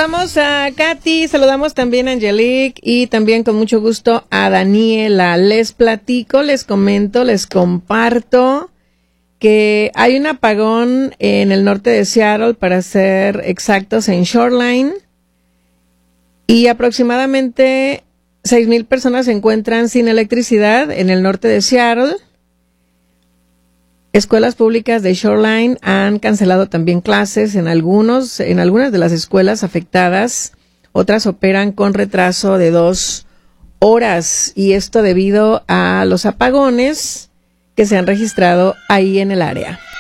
Saludamos a Katy, saludamos también a Angelique y también con mucho gusto a Daniela. Les platico, les comento, les comparto que hay un apagón en el norte de Seattle, para ser exactos, en Shoreline, y aproximadamente 6,000 personas se encuentran sin electricidad en el norte de Seattle. Escuelas públicas de Shoreline han cancelado también clases en algunas de las escuelas afectadas. Otras operan con retraso de 2 horas, y esto debido a los apagones que se han registrado ahí en el área.